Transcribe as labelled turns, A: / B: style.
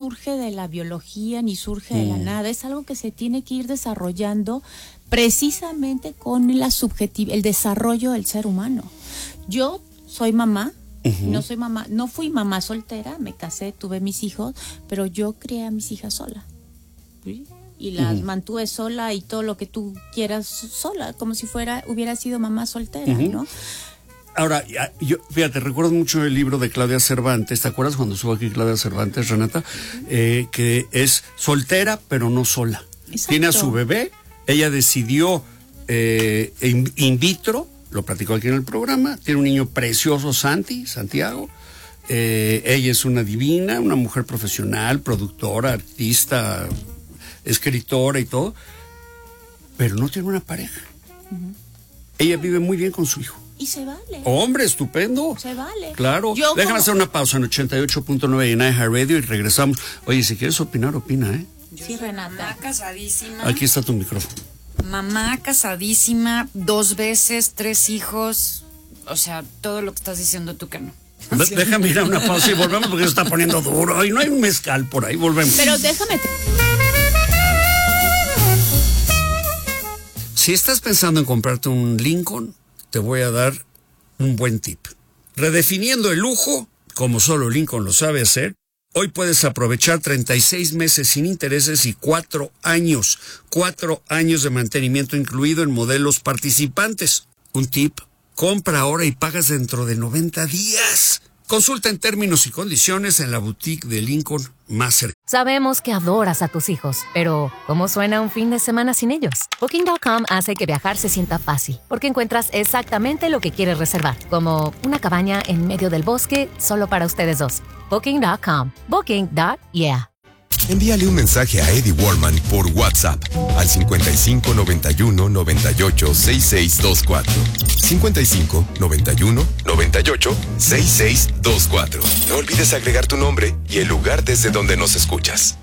A: surge de la biología ni surge de la nada, es algo que se tiene que ir desarrollando precisamente con el desarrollo del ser humano. Yo soy mamá, no fui mamá soltera, me casé, tuve mis hijos, pero yo crié a mis hijas sola. ¿Sí? Y las mantuve sola y todo lo que tú quieras sola, como si hubiera sido mamá soltera, ¿no?
B: Ahora, yo, fíjate, recuerdo mucho el libro de Claudia Cervantes, ¿te acuerdas cuando estuvo aquí Claudia Cervantes, Renata? Que es soltera, pero no sola.
A: Exacto.
B: Tiene a su bebé, ella decidió in vitro, lo platicó aquí en el programa, tiene un niño precioso, Santiago. Ella es una divina, una mujer profesional, productora, artista, escritora y todo, pero no tiene una pareja. Ella vive muy bien con su hijo.
A: Y se vale.
B: Hombre, estupendo.
A: Se vale.
B: Claro. Déjame hacer una pausa en 88.9 en iHeartRadio y regresamos. Oye, si quieres opinar, opina, ¿eh?
A: Sí, Renata.
C: Mamá casadísima.
B: Aquí está tu micrófono.
C: Mamá casadísima, 2 veces, 3 hijos. O sea, todo lo que estás diciendo tú que no.
B: Déjame ir a una pausa y volvemos porque se está poniendo duro. Y no hay un mezcal por ahí, volvemos.
A: Pero déjame...
B: Si estás pensando en comprarte un Lincoln, te voy a dar un buen tip. Redefiniendo el lujo, como solo Lincoln lo sabe hacer, hoy puedes aprovechar 36 meses sin intereses y 4 años de mantenimiento incluido en modelos participantes. Un tip, compra ahora y pagas dentro de 90 días. Consulta en términos y condiciones en la boutique de Lincoln más cercana.
D: Sabemos que adoras a tus hijos, pero ¿cómo suena un fin de semana sin ellos? Booking.com hace que viajar se sienta fácil, porque encuentras exactamente lo que quieres reservar, como una cabaña en medio del bosque solo para ustedes dos. Booking.com. Booking.yeah.
E: Envíale un mensaje a Eddie Warman por WhatsApp al 55 91 98 6624. 55 91 98 6624. No olvides agregar tu nombre y el lugar desde donde nos escuchas.